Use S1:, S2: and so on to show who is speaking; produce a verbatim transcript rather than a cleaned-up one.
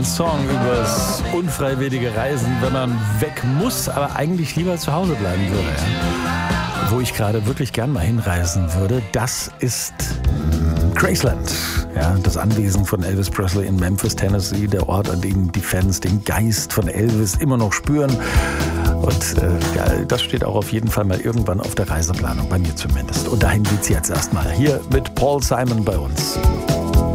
S1: Ein Song übers unfreiwillige Reisen, wenn man weg muss, aber eigentlich lieber zu Hause bleiben würde. Ja. Wo ich gerade wirklich gern mal hinreisen würde, das ist Graceland. Ja, das Anwesen von Elvis Presley in Memphis, Tennessee, der Ort, an dem die Fans den Geist von Elvis immer noch spüren. Und äh, ja, das steht auch auf jeden Fall mal irgendwann auf der Reiseplanung, bei mir zumindest. Und dahin geht's jetzt erstmal. Hier mit Paul Simon bei uns.